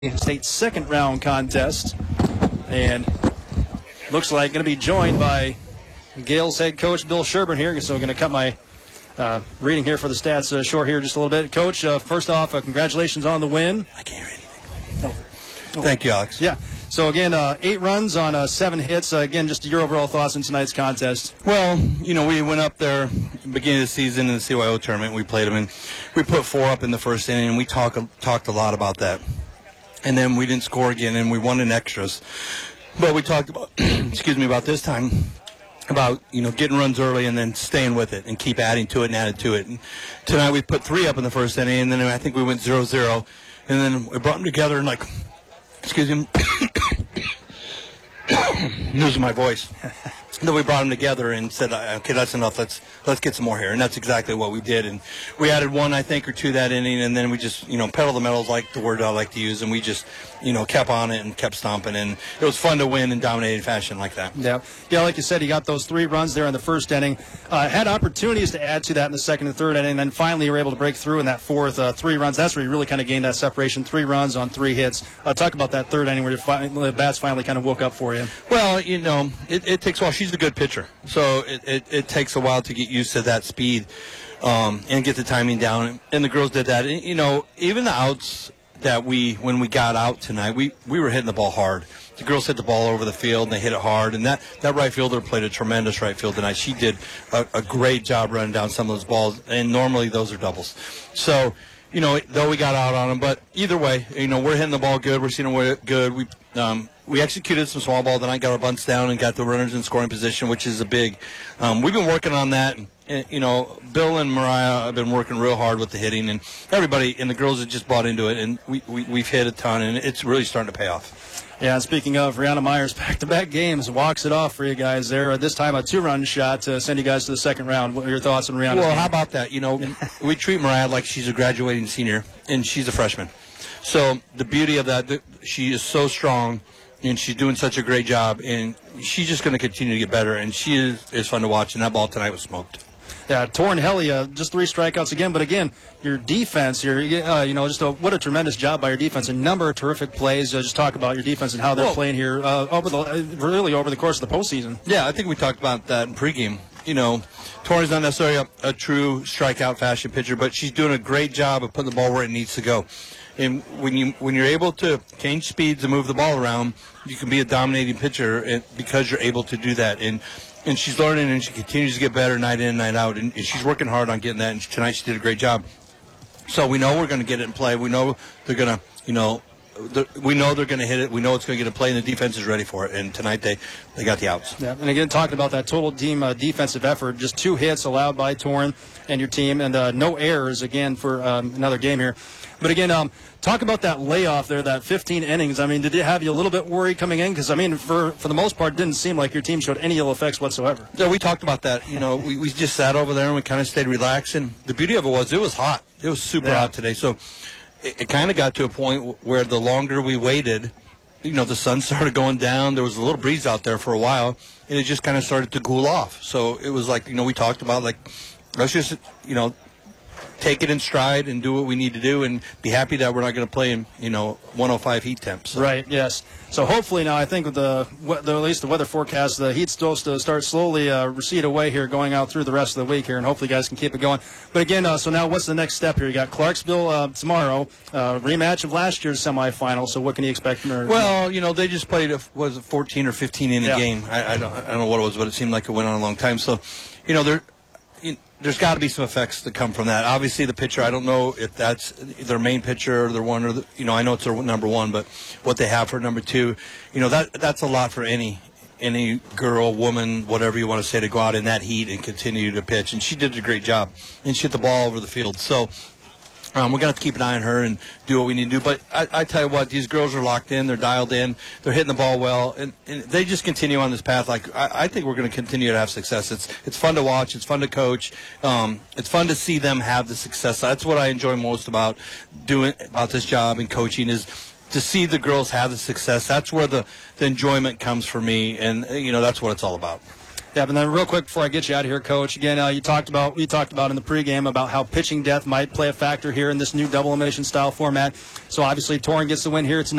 State second round contest, and looks like going to be joined by Gales head coach Bill Sherburne here. So I'm going to cut my reading here for the stats short here just a little bit. Coach, first off, congratulations on the win. I can't hear anything. No. Thank you, Alex. Yeah. So again, 8 runs on 7 hits. Again, just your overall thoughts on tonight's contest. Well, we went up there beginning of the season in the CYO tournament. We played them, and we put 4 up in the first inning, and we talked a lot about that. And then we didn't score again, and we won in extras. But we talked about, about this time, about, getting runs early and then staying with it and keep adding to it and adding to it. And tonight we put 3 up in the first inning, and then I think we went 0-0. And then we brought them together and, losing my voice. Then we brought them together and said, okay, that's enough. Let's get some more here. And that's exactly what we did. And we added 1, I think, or 2 that inning, and then we just, pedal the metal is like the word I like to use, and we just, kept on it and kept stomping. And it was fun to win in dominating fashion like that. Yeah, like you said, you got those 3 runs there in the first inning. Had opportunities to add to that in the second and third inning, and then finally you were able to break through in that fourth 3 runs. That's where you really kind of gained that separation, 3 runs on 3 hits. Talk about that third inning where the bats finally kind of woke up for you. Well, it takes a while. She's a good pitcher, so it takes a while to get used to that speed and get the timing down. And the girls did that. And, even the outs that when we got out tonight, we were hitting the ball hard. The girls hit the ball over the field, and they hit it hard. And that right fielder played a tremendous right field tonight. She did a great job running down some of those balls, and normally those are doubles. So, though we got out on them, but either way, we're hitting the ball good. We're seeing it good. We executed some small ball tonight, got our bunts down, and got the runners in scoring position, which is a big. We've been working on that. And, Bill and Mariah have been working real hard with the hitting, and everybody and the girls have just bought into it, and we've hit a ton, and it's really starting to pay off. Yeah, and speaking of, Rihanna Myers, back-to-back games, walks it off for you guys there. This time a 2-run shot to send you guys to the second round. What are your thoughts on Rihanna's game? How about that? We treat Mariah like she's a graduating senior, and she's a freshman. So the beauty of that, she is so strong, and she's doing such a great job, and she's just going to continue to get better, and she is fun to watch, and that ball tonight was smoked. Yeah, Torrin Helly, just 3 strikeouts again. But again, your defense, what a tremendous job by your defense. A number of terrific plays. Just talk about your defense and how they're playing here over the course of the postseason. Yeah, I think we talked about that in pregame. Torrin's not necessarily a true strikeout fashion pitcher, but she's doing a great job of putting the ball where it needs to go. And when you're able to change speeds and move the ball around, you can be a dominating pitcher because you're able to do that. And she's learning, and she continues to get better night in, night out. And she's working hard on getting that, and tonight she did a great job. So we know we're going to get it in play. We know they're going to, we know they're going to hit it. We know it's going to get a play, and the defense is ready for it. And tonight they got the outs. Yeah, and again, talking about that total team defensive effort, just 2 hits allowed by Torrin and your team, and no errors, again, for another game here. But again, talk about that layoff there, that 15 innings. I mean, did it have you a little bit worried coming in? Because, for the most part, it didn't seem like your team showed any ill effects whatsoever. Yeah, we talked about that. We just sat over there and we kind of stayed relaxed. And the beauty of it was hot. It was super hot today. So it kind of got to a point where the longer we waited, the sun started going down. There was a little breeze out there for a while, and it just kind of started to cool off. So it was like, we talked about, let's just, take it in stride and do what we need to do and be happy that we're not going to play in, 105 heat temps. So. Right, yes. So hopefully now I think with at least the weather forecast, the heat's supposed to start slowly recede away here going out through the rest of the week here, and hopefully you guys can keep it going. But again, so now what's the next step here? You got Clarksville tomorrow, rematch of last year's semifinal, so what can you expect from her? Well, they just played a 14 or 15 inning game. I don't know what it was, but it seemed like it went on a long time. So, there's got to be some effects that come from that. Obviously, the pitcher, I don't know if that's their main pitcher or their one, or I know it's their number 1, but what they have for number 2, that's a lot for any girl, woman, whatever you want to say, to go out in that heat and continue to pitch. And she did a great job, and she hit the ball over the field. So we're going to have to keep an eye on her and do what we need to do. But I tell you what, these girls are locked in. They're dialed in. They're hitting the ball well. And they just continue on this path. I think we're going to continue to have success. It's fun to watch. It's fun to coach. It's fun to see them have the success. That's what I enjoy most about this job and coaching, is to see the girls have the success. That's where the enjoyment comes for me. And, that's what it's all about. Yeah, but then real quick before I get you out of here, Coach, again, we talked about in the pregame about how pitching depth might play a factor here in this new double elimination style format. So obviously Torrance gets the win here. It's